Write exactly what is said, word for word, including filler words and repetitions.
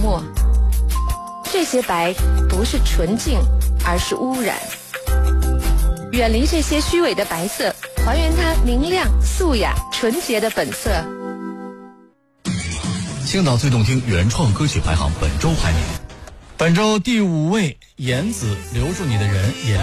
墨。这些白不是纯净，而是污染。远离这些虚伪的白色，还原它明亮、素雅、纯洁的本色。 青岛最动听原创歌曲排行本周排名， 本周第五位，颜子，留住你的人也